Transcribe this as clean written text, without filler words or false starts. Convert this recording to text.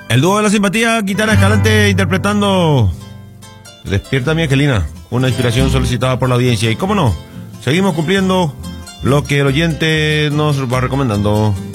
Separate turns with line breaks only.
El dúo de la simpatía, Guitarra Escalante interpretando Despierta mi Angelina, una inspiración solicitada por la audiencia. Y cómo no, seguimos cumpliendo lo que el oyente nos va recomendando.